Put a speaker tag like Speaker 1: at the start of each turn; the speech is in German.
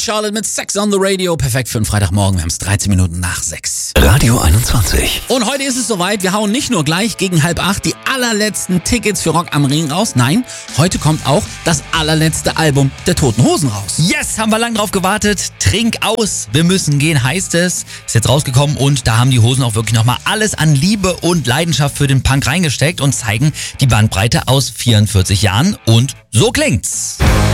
Speaker 1: Charlotte mit Sex on the Radio. Perfekt für einen Freitagmorgen. Wir haben es 13 Minuten nach 6.
Speaker 2: Radio 21.
Speaker 1: Und heute ist es soweit. Wir hauen nicht nur gleich gegen 7:30 die allerletzten Tickets für Rock am Ring raus. Nein, heute kommt auch das allerletzte Album der Toten Hosen raus.
Speaker 3: Yes, haben wir lang drauf gewartet. Trink aus, wir müssen gehen, heißt es. Ist jetzt rausgekommen und da haben die Hosen auch wirklich nochmal alles an Liebe und Leidenschaft für den Punk reingesteckt und zeigen die Bandbreite aus 44 Jahren und so klingt's.